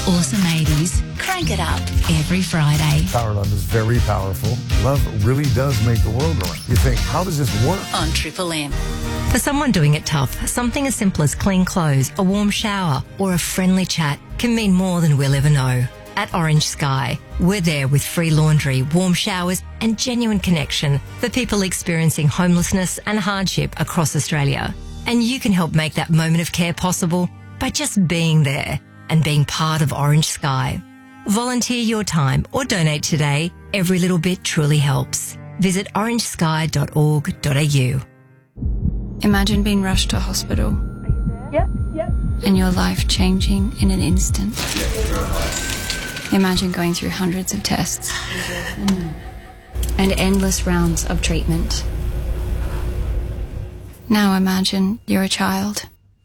awesome 80s. Crank it up every Friday. Power Love is very powerful. Love really does make the world go round. You think, how does this work? On Triple M. For someone doing it tough, something as simple as clean clothes, a warm shower, or a friendly chat can mean more than we'll ever know. At Orange Sky, we're there with free laundry, warm showers, and genuine connection for people experiencing homelessness and hardship across Australia. And you can help make that moment of care possible by just being there and being part of Orange Sky. Volunteer your time or donate today. Every little bit truly helps. Visit orangesky.org.au. Imagine being rushed to hospital. Yep. And your life changing in an instant. Imagine going through hundreds of tests and endless rounds of treatment. Now imagine you're a child.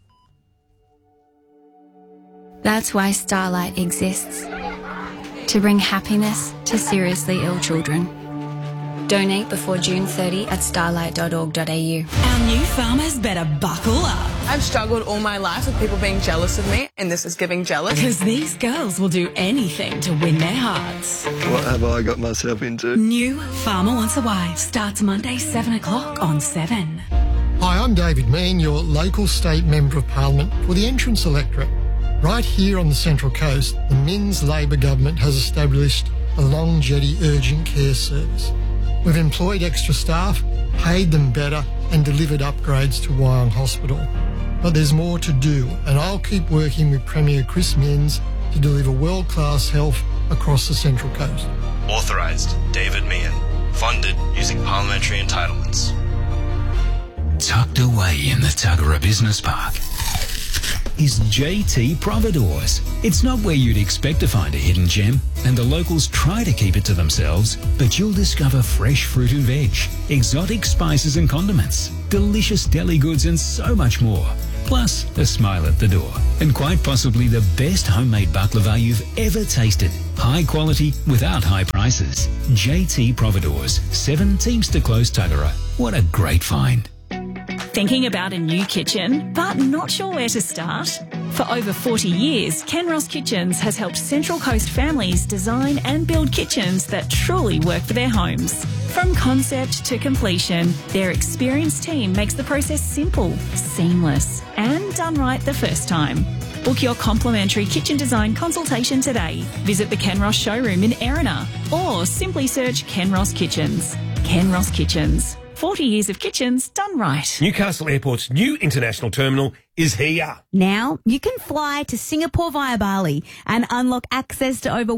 That's why Starlight exists. To bring happiness to seriously ill children. Donate before June 30 at starlight.org.au. Our new farmers better buckle up. I've struggled all my life with people being jealous of me, and this is giving jealous. Because these girls will do anything to win their hearts. What have I got myself into? New Farmer Wants a Wife starts Monday 7 o'clock on 7. Hi, I'm David Mean, your local state Member of Parliament for the Entrance electorate. Right here on the Central Coast, the Minns Labor government has established a Long Jetty urgent care service. We've employed extra staff, paid them better and delivered upgrades to Wyong Hospital. But there's more to do, and I'll keep working with Premier Chris Minns to deliver world-class health across the Central Coast. Authorised, David Meehan. Funded using parliamentary entitlements. Tucked away in the Tuggerah Business Park is JT Providores. It's not where you'd expect to find a hidden gem, and the locals try to keep it to themselves, but you'll discover fresh fruit and veg, exotic spices and condiments, delicious deli goods and so much more. Plus, a smile at the door. And quite possibly the best homemade baklava you've ever tasted. High quality without high prices. JT Providores, 7 Teamster Close, Tuggerah. What a great find. Thinking about a new kitchen, but not sure where to start? For over 40 years, Kenross Kitchens has helped Central Coast families design and build kitchens that truly work for their homes. From concept to completion, their experienced team makes the process simple, seamless, and done right the first time. Book your complimentary kitchen design consultation today. Visit the Kenross showroom in Erina or simply search Kenross Kitchens. Kenross Kitchens. 40 years of kitchens done right. Newcastle Airport's new international terminal is here. Now you can fly to Singapore via Bali and unlock access to over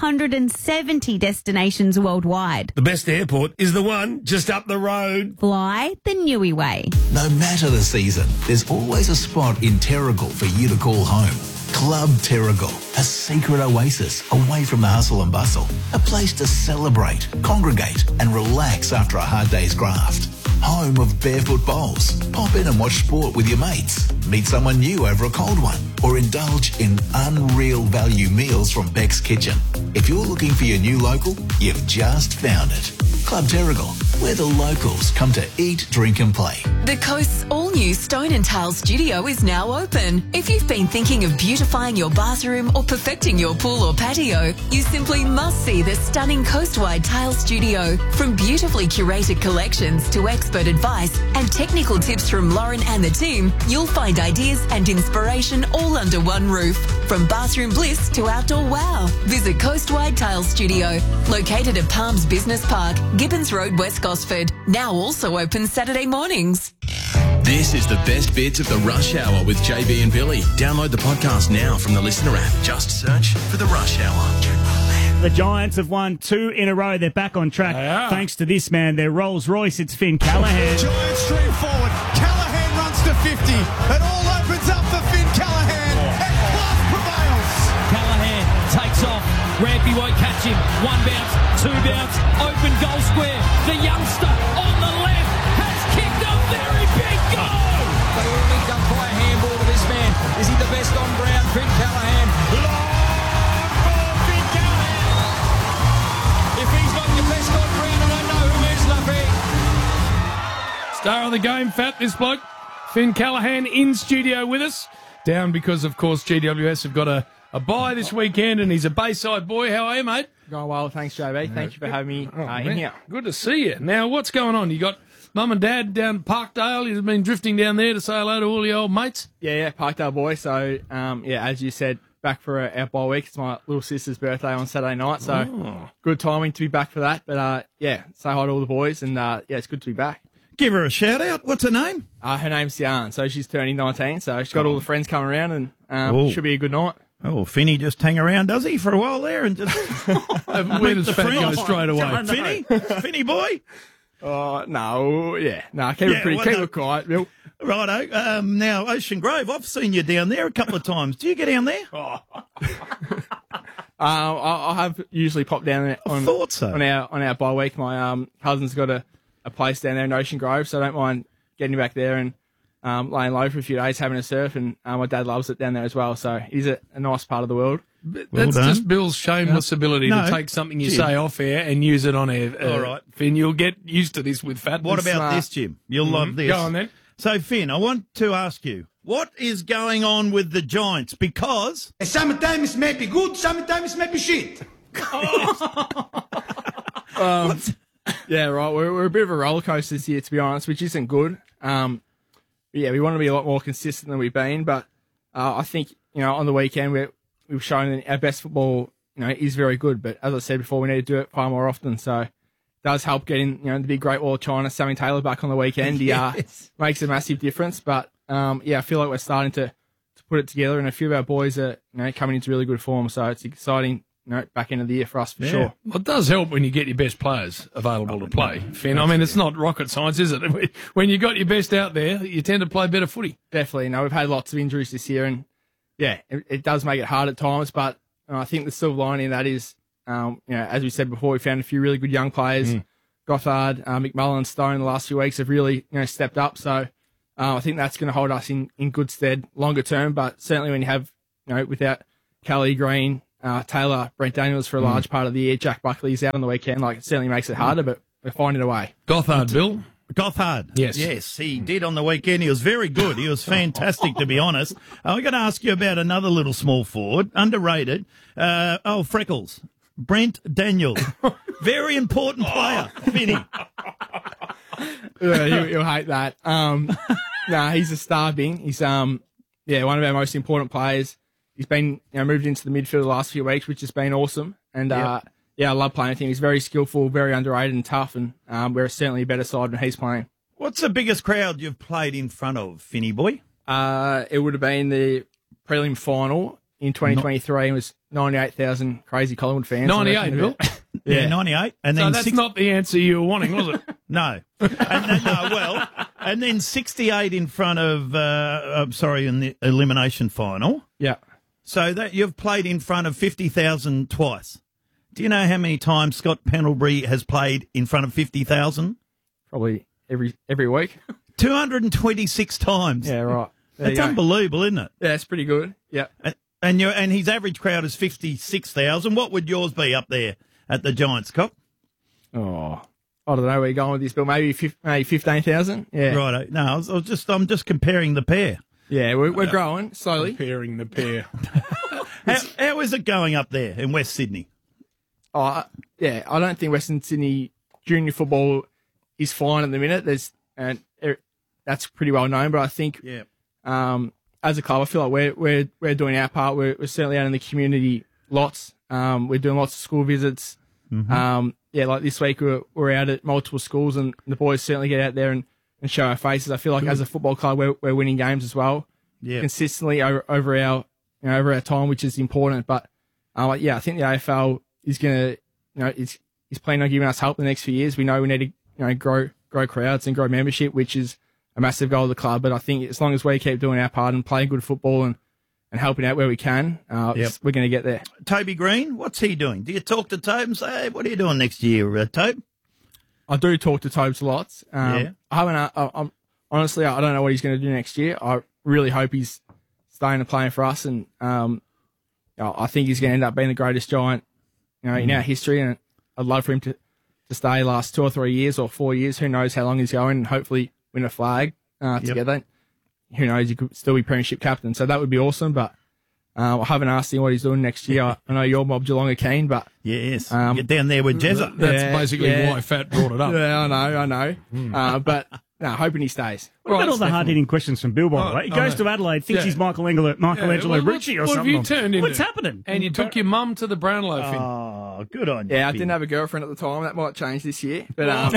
170 destinations worldwide. The best airport is the one just up the road. Fly the Newey way. No matter the season, there's always a spot in Terrigal for you to call home. Club Terrigal, a secret oasis away from the hustle and bustle. A place to celebrate, congregate and relax after a hard day's graft. Home of barefoot bowls. Pop in and watch sport with your mates. Meet someone new over a cold one. Or indulge in unreal value meals from Beck's Kitchen. If you're looking for your new local, you've just found it. Club Terrigal, where the locals come to eat, drink and play. The Coast's all-new Stone and Tile studio is now open. If you've been thinking of beautifying your bathroom or perfecting your pool or patio, you simply must see the stunning Coastwide Tile Studio. From beautifully curated collections to expert advice and technical tips from Lauren and the team, you'll find ideas and inspiration all under one roof. From bathroom bliss to outdoor wow. Visit Coastwide Tile Studio, located at Palms Business Park, Gibbons Road, West Gosford. Now also open Saturday mornings. This is the best bits of the Rush Hour with JB and Billy. Download the podcast now from the Listener app. Just search for the Rush Hour. The Giants have won 2 in a row. They're back on track thanks to this man, their Rolls Royce. It's Finn Callaghan. Giants stream forward. Callaghan runs to 50. It all opens up for Finn Callaghan. And class prevails. Callaghan takes off. Rampy won't catch him. 1 bounce, 2 bounce, open goal square. The youngster on the left has kicked a very big goal. But he'll be done by a handball to this man. Is he the best on ground? Finn Callaghan. Long for Finn Callaghan. If he's not the best on ground, I don't know who is, Luffy. Star of the game, Fat, this bloke. Finn Callaghan in studio with us. Down because, of course, GWS have got a a bye this weekend, and he's a Bayside boy. How are you, mate? Going well, thanks, JB. Thank you for having me in here. Good to see you. Now, what's going on? You got Mum and Dad down at Parkdale. You've been drifting down there to say hello to all the old mates? Yeah, Parkdale boy. So, as you said, back for our bye week. It's my little sister's birthday on Saturday night, so good timing to be back for that. But, say hi to all the boys, and, it's good to be back. Give her a shout-out. What's her name? Her name's Sian, so she's turning 19, so she's got all the friends coming around, and should be a good night. Oh, Finny just hang around, does he, for a while there? And just where does Fat go straight away? Finny boy? No, keep it quiet, Bill. Righto. Now, Ocean Grove, I've seen you down there a couple of times. Do you get down there? I have usually popped down there on our bye week. My cousin's got a place down there in Ocean Grove, so I don't mind getting back there and laying low for a few days, having a surf, and my dad loves it down there as well, so he's a nice part of the world. That's just Bill's shameless ability to take something you say off air and use it on air. All right. Finn, you'll get used to this with Fat. What about this, Jim? You'll love this. Go on then. So, Finn, I want to ask you, what is going on with the Giants? Because sometimes may be good, sometimes may be shit. Yeah, right. We're a bit of a roller coaster this year, to be honest, which isn't good. We want to be a lot more consistent than we've been, but I think on the weekend we've shown that our best football is very good. But as I said before, we need to do it far more often. So it does help getting the big Great Wall of China, Sammy Taylor back on the weekend. Yes. Makes a massive difference. But I feel like we're starting to put it together, and a few of our boys are coming into really good form. So it's exciting. Back end of the year for us, for sure. Well, it does help when you get your best players available to play, Finn. I mean, it's not rocket science, is it? When you got your best out there, you tend to play better footy. Definitely. We've had lots of injuries this year, and, it does make it hard at times, but I think the silver lining of that is, as we said before, we found a few really good young players. Gothard, McMullen, Stone, the last few weeks have really, stepped up, so I think that's going to hold us in good stead longer term, but certainly when you have, without Kelly, Green, Taylor, Brent Daniels for a large part of the year. Jack Buckley's out on the weekend. It certainly makes it harder, but we're finding a way. Gothard, Bill? Gothard. Yes. Yes, he did on the weekend. He was very good. He was fantastic, to be honest. I'm going to ask you about another little small forward, underrated. Freckles. Brent Daniels. Very important player. Vinny. You'll hate that. He's a star, Bing. He's one of our most important players. He's been moved into the midfield the last few weeks, which has been awesome. And, I love playing with him. He's very skillful, very underrated and tough, and we're certainly a better side when he's playing. What's the biggest crowd you've played in front of, Finny boy? It would have been the prelim final in 2023. It was 98,000 crazy Collingwood fans. 98, Bill? Yeah, 98. And then that's not the answer you were wanting, was it? No. And then 68 in front of, in the elimination final. Yeah. So that you've played in front of 50,000 twice. Do you know how many times Scott Pendlebury has played in front of 50,000? Probably every week. 226 times. Yeah, right. That's unbelievable, isn't it? Yeah, it's pretty good. Yeah. And his average crowd is 56,000. What would yours be up there at the Giants, Cop? Oh, I don't know where you're going with this, Bill. Maybe 15,000. Yeah. Right. No, I'm just comparing the pair. Yeah, we're growing slowly. Comparing the pair. How is it going up there in West Sydney? I don't think Western Sydney junior football is fine at the minute. That's pretty well known, but I think as a club, I feel like we're doing our part. We're certainly out in the community lots. We're doing lots of school visits. Mm-hmm. Like this week we're out at multiple schools, and the boys certainly get out there and show our faces. I feel like as a football club, we're winning games as well, consistently over our time, which is important. But I think the AFL is going to, is planning on giving us help in the next few years. We know we need to grow crowds and grow membership, which is a massive goal of the club. But I think as long as we keep doing our part and playing good football and helping out where we can, we're going to get there. Toby Green, what's he doing? Do you talk to Tobe and say, hey, what are you doing next year, Tobe? I do talk to Tobes lots. I haven't. Honestly, I don't know what he's going to do next year. I really hope he's staying and playing for us, and I think he's going to end up being the greatest Giant, in our history. And I'd love for him to stay last 2 or 3 years or 4 years. Who knows how long he's going? And hopefully win a flag together. Who knows? He could still be premiership captain, so that would be awesome. But I haven't asked him what he's doing next year. I know your mob Geelong are keen, but yes, get down there with Jezza. That's basically why Fat brought it up. Yeah, I know. But no, hoping he stays. What about all the hard-hitting questions from Bill, by the way? He goes to Adelaide, thinks he's Michelangelo Ricci or something. What have you turned into? What's happening? And you took your mum to the Brownlow, Finn. Oh, good on you. Yeah, I didn't have a girlfriend at the time. That might change this year. But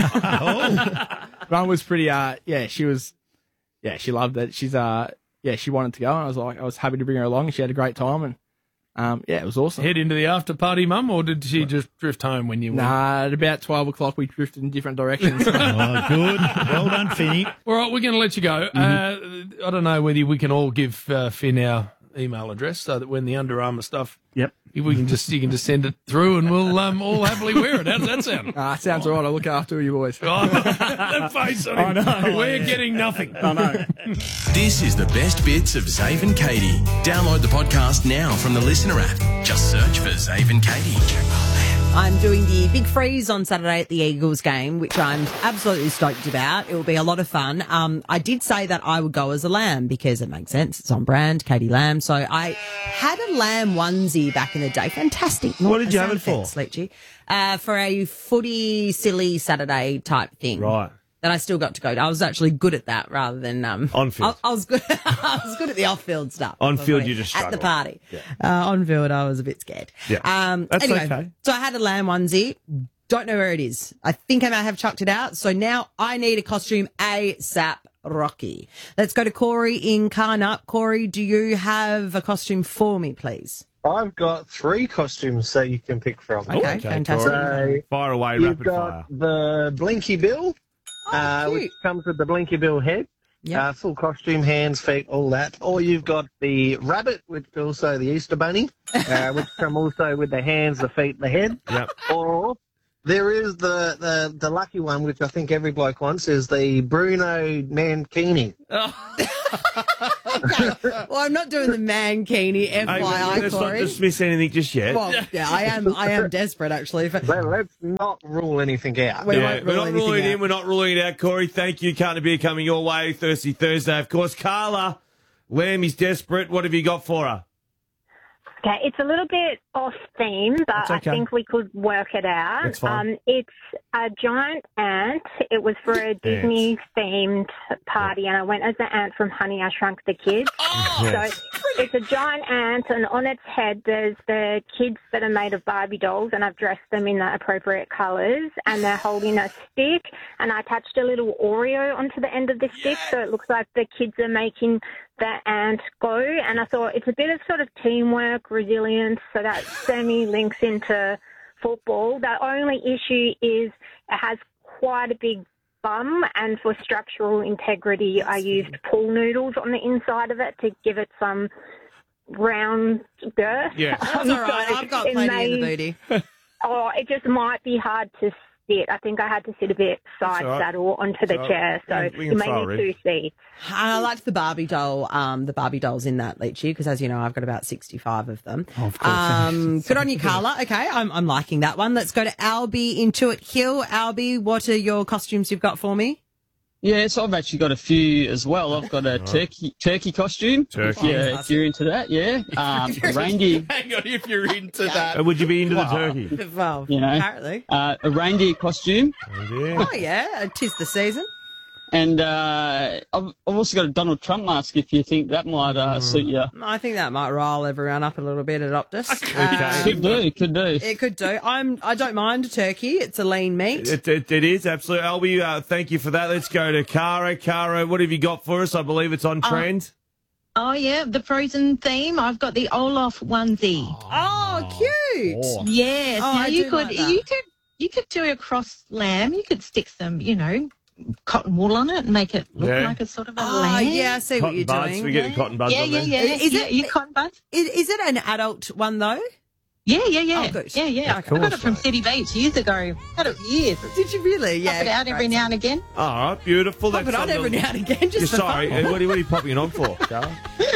Mum was pretty. She was. Yeah, she loved it. She's she wanted to go, and I was happy to bring her along, and she had a great time, and it was awesome. Head into the after party, Mum, or did she just drift home when you went? Nah, at about 12 o'clock we drifted in different directions. Good. Well done, Finny. All right, we're going to let you go. I don't know whether we can all give Finn our email address so that when the Under Armour stuff, you can just send it through, and we'll all happily wear it. How does that sound? It sounds all right. I'll look after you boys. That face on him. I know. We're getting nothing. I know. This is the best bits of Zave and Katie. Download the podcast now from the Listener app. Just search for Zave and Katie. I'm doing the Big Freeze on Saturday at the Eagles game, which I'm absolutely stoked about. It will be a lot of fun. I did say that I would go as a lamb because it makes sense. It's on brand, Katie Lamb. So I had a lamb onesie back in the day. Fantastic. What did you have it for? Leachy. For a footy, silly Saturday type thing. Right. That I still got to go to. I was actually good at that rather than on field. I was good. I was good at the off-field stuff. On field, you just struggled. At the party. Yeah. On field, I was a bit scared. Yeah, that's anyway, okay. So I had a lamb onesie. Don't know where it is. I think I may have chucked it out. So now I need a costume ASAP. Rocky. Let's go to Corey in Carnup. Corey, do you have a costume for me, please? I've got 3 costumes that you can pick from. Okay, fantastic. So, fire away, you've rapid got fire. The Blinky Bill. Which comes with the Blinky Bill head, full costume, hands, feet, all that. Or you've got the rabbit, which is also the Easter Bunny, which come also with the hands, the feet, the head. Yep. Or there is the lucky one, which I think every bloke wants, is the Bruno Mancini. Okay. Well, I'm not doing the Mancini, FYI, let's not Corey. dismiss anything just yet. Well, yeah, I am desperate, actually. Let's not rule anything out. We're not ruling it in. We're not ruling it out, Corey. Thank you. Can't be coming your way. Thirsty Thursday, of course. Carla, Lamb is desperate. What have you got for her? Okay, it's a little bit off theme, but okay. I think we could work it out. That's fine. It's a giant ant. It was for a Disney-themed party, and I went as the ant from Honey, I Shrunk the Kids. So it's a giant ant, and on its head there's the kids that are made of Barbie dolls, and I've dressed them in the appropriate colours, and they're holding a stick, and I attached a little Oreo onto the end of the stick, so it looks like the kids are making the ant go, and I thought it's a bit of sort of teamwork, resilience, so that semi-links into football. The only issue is it has quite a big bum, and for structural integrity I used pool noodles on the inside of it to give it some round girth. Yeah. That's all right. I've got plenty in the booty. It just might be hard to sit. I think I had to sit a bit side saddle onto the chair, so you may need 2 seats. I liked the Barbie doll, the Barbie dolls in that, Leachy, because as you know, I've got about 65 of them. Oh, of course. Good on you, Carla. Okay, I'm liking that one. Let's go to Albie in Tuart Hill. Albie, what are your costumes you've got for me? Yeah, so I've actually got a few as well. I've got a turkey costume. Turkey. Yeah, if you're into that, yeah. Reindeer. Hang on, if you're into that. Would you be into the turkey? Well, you know, apparently. A reindeer costume. Oh, yeah, 'tis the season. And I've also got a Donald Trump mask if you think that might suit you. I think that might rile everyone up a little bit at Optus. Could do. It could do. I don't mind a turkey. It's a lean meat. It is, absolutely. Albie, thank you for that. Let's go to Cara. Cara, what have you got for us? I believe it's on trend. Oh, yeah, the Frozen theme. I've got the Olaf onesie. Oh, cute. Yes. Oh, now I you do could like that. you could do a cross lamb. You could stick some, cotton wool on it and make it look like a sort of a lamb. Yeah, I see what you're doing. We get the cotton buds on there. Is it your cotton buds? Is it an adult one though? Yeah. Oh, good. Yeah. I got it from City Beach years ago. Had it for years. Did you really? Pop it out every now and again. All right, beautiful. Pop it on every now and again. Just sorry, what are you popping it on for, Cara?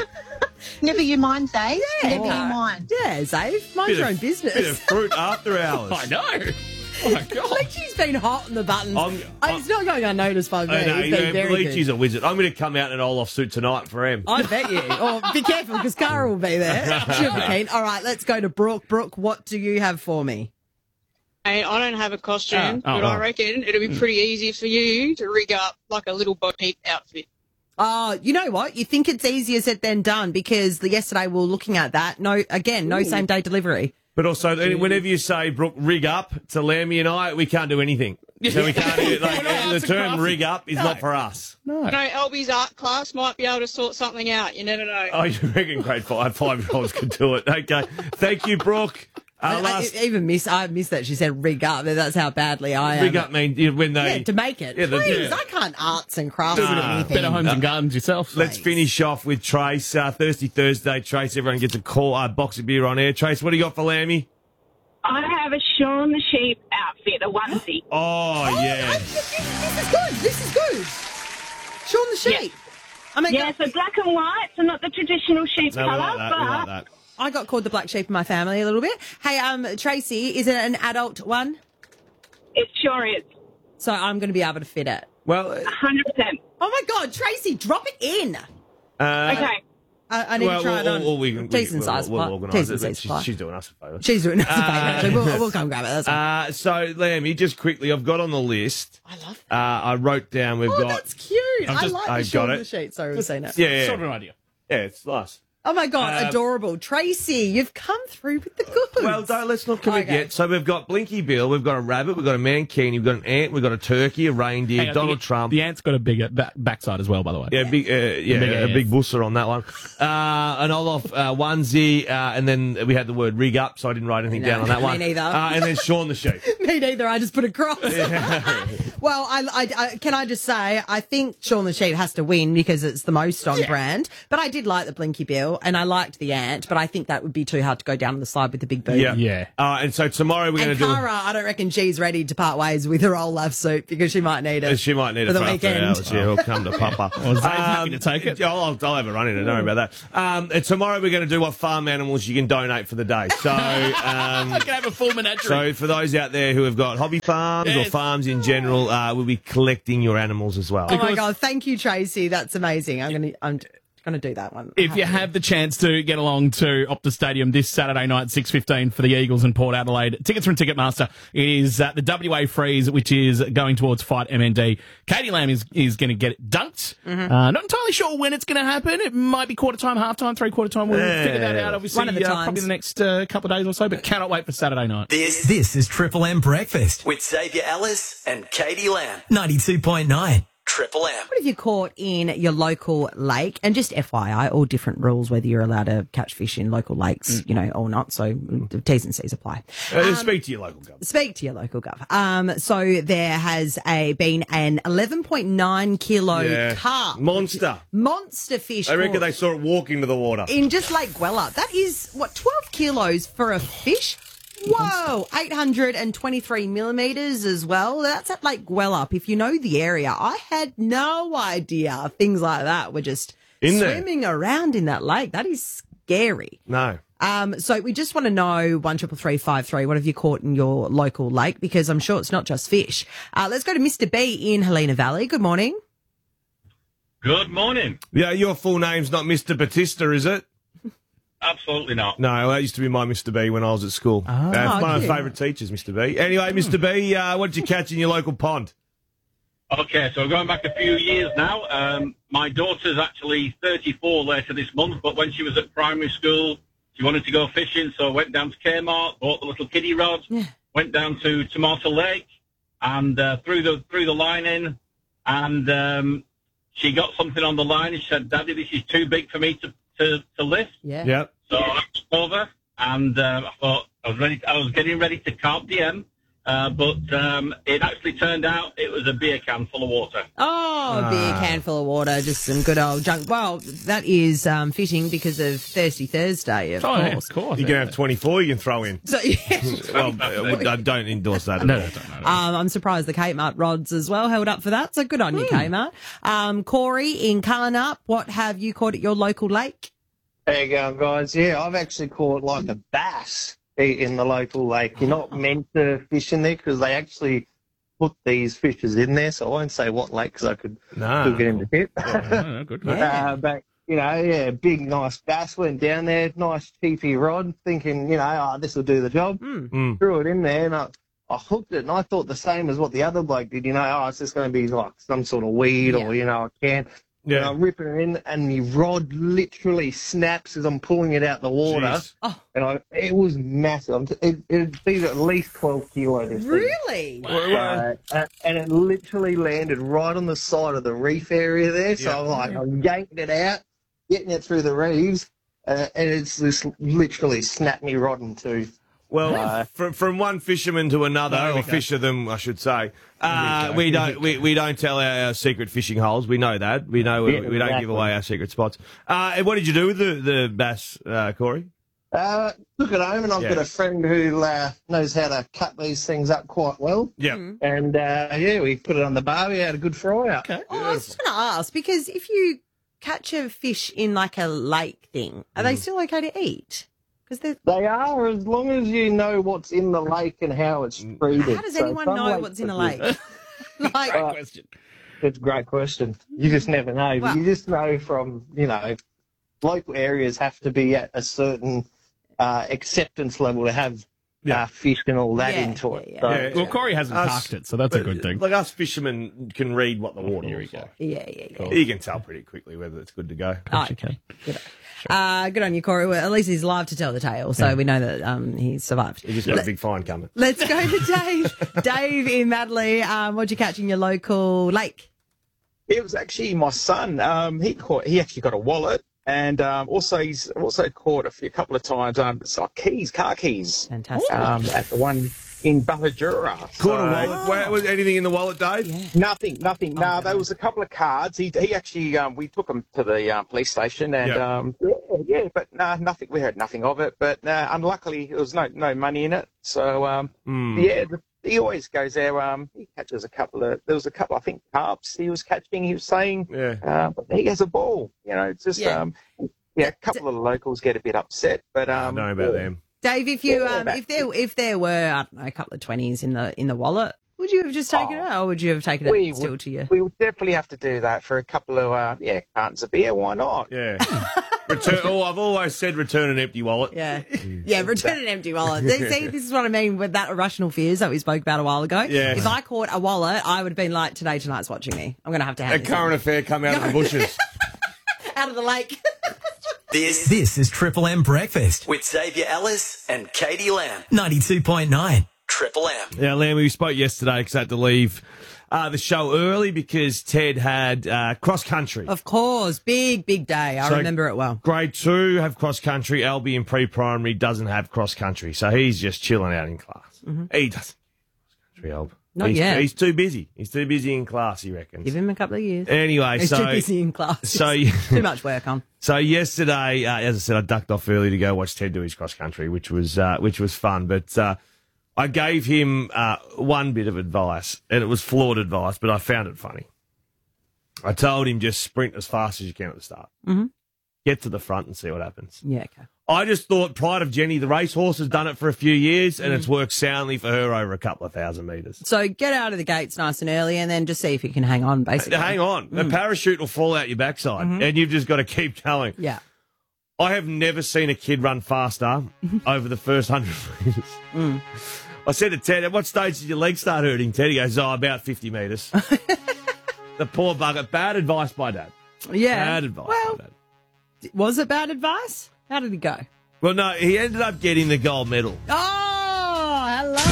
Never you mind, Zave. Yeah. Never you mind. Yeah, Zave. Mind your own business. Bit of fruit after hours. I know. Bleachy's been hot on the buttons. It's not going unnoticed by me. I know, It's been very Bleachy's a wizard. I'm going to come out in an Olaf suit tonight for him. I bet you. Oh, be careful because Cara will be there. She'll be keen. All right, let's go to Brooke. Brooke, what do you have for me? Hey, I don't have a costume, but I reckon it'll be pretty easy for you to rig up like a little Bo Peep outfit. You know what? You think it's easier said than done because yesterday we were looking at that. No same day delivery. But also, whenever you say, Brooke, rig up to Lammy and I, we can't do anything. So we can't do the term rig up is not for us. No. Albie's art class might be able to sort something out. You never know. Oh, you reckon grade 5-year-olds could do it? Okay. Thank you, Brooke. I missed that she said rig up. That's how badly I am. Rig up means when they... to make it. Yeah, Please, I can't arts and crafts or anything. Better homes and gardens yourself. Let's finish off with Trace. Thirsty Thursday, Trace. Everyone gets a box of beer on air. Trace, what do you got for Lammy? I have a Shaun the Sheep outfit, a onesie. Oh, yeah. This is good. Shaun the Sheep. Yes. So black and white, so not the traditional sheep colour. We like that. I got called the black sheep in my family a little bit. Hey, Tracy, is it an adult one? It sure is. So I'm going to be able to fit it. Well, 100%. Oh my God, Tracy, drop it in. Okay. I need to try it on. Decent size. We'll organise it. Supply. She's doing us a favour. She's doing us a favour. Actually, we'll come grab it. That's fine. So, Lammy, just quickly, I've got on the list. I love that. I wrote down. We've got. That's cute. I like the Shaun the Sheep. Sorry, we've seen it. Yeah. Sort of an idea. Yeah, it's nice. Oh my God, adorable. Tracy, you've come through with the goods. Well, let's not commit yet. So we've got Blinky Bill, we've got a rabbit, we've got a mankini, we've got an ant, we've got a turkey, a reindeer, Donald Trump. The ant's got a bigger backside as well, by the way. Yeah, a big busser on that one. An Olaf onesie, and then we had the word rig up, so I didn't write anything down on that one. Me neither. And then Shaun the Sheep. Me neither, I just put a cross. Well, I can I just say, I think Shaun the Sheep has to win because it's the most on brand, but I did like the Blinky Bill, and I liked the ant, but I think that would be too hard to go down on the side with the big boot. Yeah. And so tomorrow we're going to do... Cara, I don't reckon she's ready to part ways with her Olaf suit because she might need it. She might need it for the for weekend. Hours. Yeah, we'll come to Papa. Well, Zane's happy to take it. I'll have a run in it. Don't worry about that. And tomorrow we're going to do what farm animals you can donate for the day. So... I can have a full menagerie. So for those out there who have got hobby farms or farms in general, we'll be collecting your animals as well. Oh my God, thank you, Tracy. That's amazing. I'm going to do that one. If you have the chance to get along to Optus Stadium this Saturday night, 6:15 for the Eagles and Port Adelaide, tickets from Ticketmaster. It is the WA Freeze, which is going towards Fight MND. Katie Lamb is going to get it dunked. Not entirely sure when it's going to happen. It might be quarter time, half time, 3/4 time. We'll figure that out, obviously, one of the probably the next couple of days or so, but cannot wait for Saturday night. This is Triple M Breakfast with Xavier Ellis and Katie Lamb. 92.9. Triple M. What have you caught in your local lake? And just FYI, all different rules, whether you're allowed to catch fish in local lakes, or not. So the T's and C's apply. Speak to your local gov. Speak to your local gov. So there has been an 11.9 kilo carp. Monster fish. I reckon they saw it walk into the water. In just Lake Gwella. That is, 12 kilos for a fish? Whoa, 823 millimetres as well. That's at Lake Gwellup. If you know the area, I had no idea things like that were just swimming around in that lake. That is scary. No. So we just want to know 133353. What have you caught in your local lake? Because I'm sure it's not just fish. Let's go to Mr. B in Helena Valley. Good morning. Good morning. Yeah, your full name's not Mr. Batista, is it? Absolutely not. No, that used to be my Mr. B when I was at school. One of my favourite teachers, Mr. B. Anyway, Mr. B, what did you catch in your local pond? Okay, so going back a few years now, my daughter's actually 34 later this month, but when she was at primary school, she wanted to go fishing, so I went down to Kmart, bought the little kiddie rod, went down to Tomato Lake, and threw the line in, and she got something on the line, and she said, "Daddy, this is too big for me to lift." Yeah. Yep. So I went over, and I thought I was getting ready to carp DM, but it actually turned out it was a beer can full of water. Oh, a beer can full of water, just some good old junk. Well, that is fitting because of Thirsty Thursday, of course. Yeah, of course. You can have 24 you can throw in. So, well, I don't endorse that. No. I'm surprised the Kmart rods as well held up for that, so good on you, Kmart. Corey in Carnup, what have you caught at your local lake? How you going, guys? Yeah, I've actually caught like a bass in the local lake. You're not meant to fish in there because they actually put these fishes in there. So I won't say what lake because I could still get him to hit. Good. But, big, nice bass went down there, nice cheapy rod, thinking, this will do the job. Threw it in there and I hooked it, and I thought the same as what the other bloke did, it's just going to be like some sort of weed or, a can. Yeah. And I'm ripping it in, and the rod literally snaps as I'm pulling it out the water. And it was massive. It'd be at least 12 kilo. This Really? Wow. And it literally landed right on the side of the reef area there. So I'm yanking it out, getting it through the reefs, and it's just literally snapped me rod in two. Well, from one fisherman to another, or fish of them, I should say. We don't tell our secret fishing holes. We know that. We know we don't give away our secret spots. And what did you do with the bass, Corey? Took it home, and I've got a friend who knows how to cut these things up quite well. Yeah. And we put it on the bar. We had a good fry out. Okay. Oh, I was just going to ask, because if you catch a fish in like a lake thing, are they still okay to eat? They are, as long as you know what's in the lake and how it's treated. How does anyone know what's in a lake? Great question. It's a great question. You just never know. But you just know from, local areas have to be at a certain acceptance level to have fish and all that into it. So, Well, Corey hasn't parked it, so that's a good thing. Like us fishermen can read what the water is like. Yeah. Cool. You can tell pretty quickly whether it's good to go. Okay. Good on you, Corey. Well, at least he's alive to tell the tale, so we know that he survived. He just got a big fine coming. Let's go to Dave. Dave in Madley, what'd you catch in your local lake? It was actually my son. He actually got a wallet, and he's also caught a couple of times car keys. Fantastic. At the one in Ballajura. Caught a wallet? Was anything in the wallet, Dave? Yeah. Nothing. No, there was a couple of cards. He actually, we took him to the police station, and but nothing. We heard nothing of it. But unluckily, there was no money in it. So he always goes there. He catches there was a couple, I think, carps he was catching. He was saying, but he has a ball. It's just a couple of the locals get a bit upset. But I know about them. Dave, if there were, I don't know, a couple of 20s in the wallet, would you have just taken it, or would you have taken it still to you? We would definitely have to do that for a couple of cartons of beer. Why not? Yeah. I've always said return an empty wallet. Yeah, return an empty wallet. See, this is what I mean with that irrational fears that we spoke about a while ago. Yeah. If I caught a wallet, I would have been like, tonight's watching me. I'm going to have a current affair come out of the bushes. Out of the lake. This is Triple M Breakfast with Xavier Ellis and Katie Lamb. 92.9 Triple M. Yeah, Lamb, we spoke yesterday because I had to leave the show early because Ted had cross country. Of course, big day. I remember it well. Grade 2 have cross country. Albion pre-primary doesn't have cross country, so he's just chilling out in class. Mm-hmm. He doesn't cross country, Alb. Not yet. He's too busy. He's too busy in class, he reckons. Give him a couple of years. Anyway, he's too busy in class. Too much work on. So yesterday, as I said, I ducked off early to go watch Ted do his cross country, which was fun. But I gave him one bit of advice, and it was flawed advice, but I found it funny. I told him just sprint as fast as you can at the start. Mm-hmm. Get to the front and see what happens. Yeah, okay. I just thought Pride of Jenny, the racehorse, has done it for a few years, and it's worked soundly for her over a couple of 1,000 metres. So get out of the gates nice and early, and then just see if you can hang on, basically. Hang on. A parachute will fall out your backside, and you've just got to keep going. Yeah. I have never seen a kid run faster over the first 100 metres. I said to Ted, at what stage did your legs start hurting, Ted? He goes, about 50 metres. The poor bugger. Bad advice by Dad. Yeah. Bad advice by Dad. Was it bad advice? How did he go? Well, no, he ended up getting the gold medal. Oh, hello.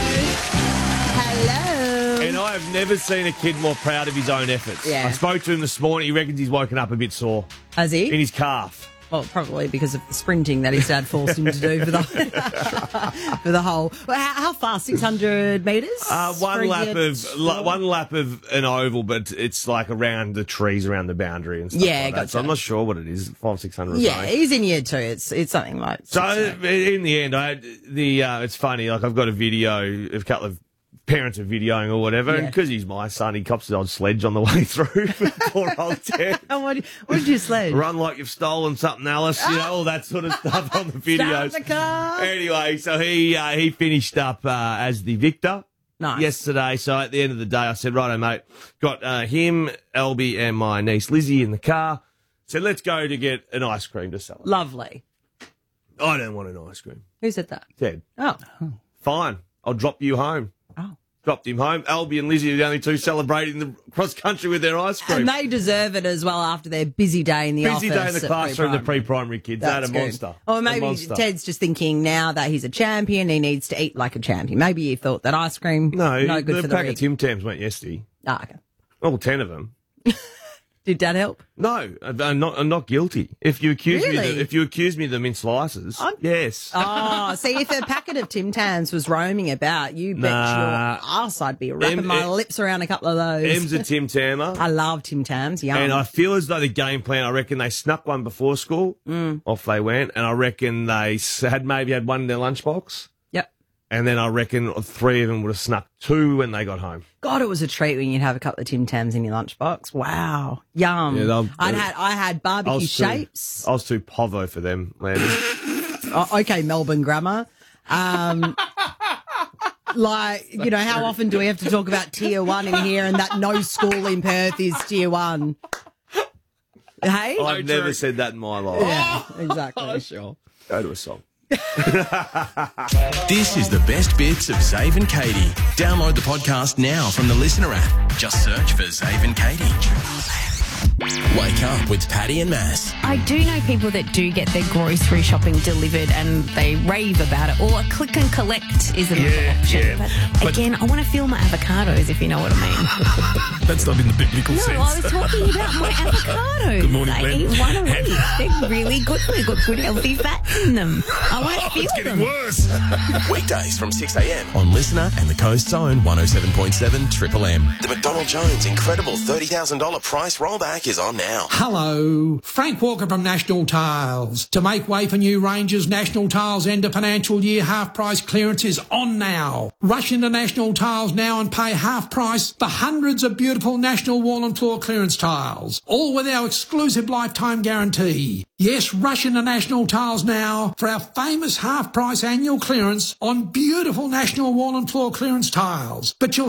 And I have never seen a kid more proud of his own efforts. Yeah. I spoke to him this morning. He reckons he's woken up a bit sore. Has he? In his calf. Well, probably because of the sprinting that his dad forced him to do for the for the whole. Well, how fast? 600 metres? One lap of an oval, but it's like around the trees around the boundary and stuff like that. So I'm not sure what it is. 500-600. Yeah, he's in year 2. It's something like. So in the end, I had it's funny. Like I've got a video of a couple of parents are videoing or whatever, and because he's my son, he cops his old sledge on the way through. Poor old Ted. What did you sledge? Run like you've stolen something, Alice. You know, all that sort of stuff on the videos. Start the car. Anyway, so he finished up as the victor. Nice. Yesterday. So at the end of the day, I said, righto, mate, got him, Albie, and my niece Lizzie in the car. Said, let's go to get an ice cream to celebrate. Lovely. I don't want an ice cream. Who said that? Ted. Oh. Fine. I'll drop you home. Oh. Dropped him home. Albie and Lizzie are the only two celebrating the cross country with their ice cream. And they deserve it as well after their busy day in the office. Busy day in the classroom, the pre-primary kids. They're a monster. Or maybe Ted's just thinking now that he's a champion, he needs to eat like a champion. Maybe he thought that ice cream, no good for the pack of Tim Tams went yesterday. Ah, okay. All 10 of them. Did Dad help? No, I'm not guilty. If you accuse me of them in slices, yes. Oh, see, if a packet of Tim Tams was roaming about, you bet your arse I'd be wrapping my lips around a couple of those. Em's a Tim Tammer. I love Tim Tams, yum. And I feel as though the game plan, I reckon they snuck one before school. Off they went. And I reckon they maybe had one in their lunchbox. Yep. And then I reckon 3 of them would have snuck 2 when they got home. God, it was a treat when you'd have a couple of Tim Tams in your lunchbox. Wow. Yum. Yeah, I had barbecue shapes. I was too povo for them, Landon. Okay, Melbourne grammar. Like, you know, how often do we have to talk about Tier 1 in here and that no school in Perth is Tier 1? Hey? I've never said that in my life. Yeah, exactly. Sure. Go to a song. This is the best bits of Zave and Katie. Download the podcast now from the Listener app. Just search for Zave and Katie. Wake up with Paddy and Mass. I do know people that do get their grocery shopping delivered and they rave about it. Or a click and collect is another option. Yeah. But again, I want to feel my avocados, if you know what I mean. That's not in the biblical sense. No, I was talking about my avocados. Good morning, I Glenn. eat one a week. They're really good. They've got good healthy fats in them. I want to feel it's getting them. worse. Weekdays from 6 a.m. on Listener and the Coast's own 107.7 Triple M. The McDonald Jones incredible $30,000 price rollback is on now. Hello, Frank Walker from National Tiles. To make way for new ranges, National Tiles end of financial year half price clearance is on now. Rush into National Tiles now and pay half price for hundreds of beautiful National wall and floor clearance tiles, all with our exclusive lifetime guarantee. Yes, rush into National Tiles now for our famous half price annual clearance on beautiful National wall and floor clearance tiles. But you'll